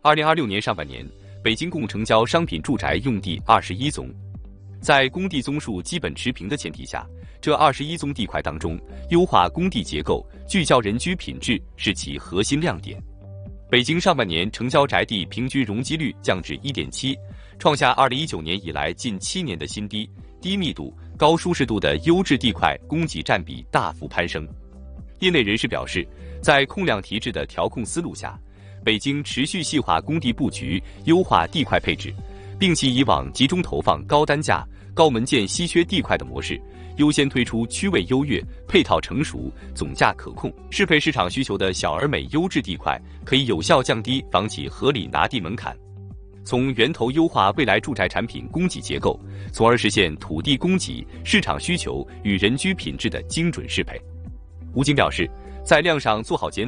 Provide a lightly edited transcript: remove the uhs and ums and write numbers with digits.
2026年上半年，北京共成交商品住宅用地21宗，在供地宗数基本持平的前提下，这21宗地块当中，优化供地结构、聚焦人居品质是其核心亮点。北京上半年成交宅地平均容积率降至 1.7， 创下2019年以来近7年的新低，低密度、高舒适度的优质地块供给占比大幅攀升。业内人士表示，在控量提质的调控思路下，北京持续细化供地布局，优化地块配置，摒弃以往集中投放高单价、高门店稀缺地块的模式，优先推出区位优越、配套成熟、总价可控、适配市场需求的小而美优质地块，可以有效降低房企合理拿地门槛，从源头优化未来住宅产品供给结构，从而实现土地供给、市场需求与人居品质的精准适配。吴景表示，在量上做好减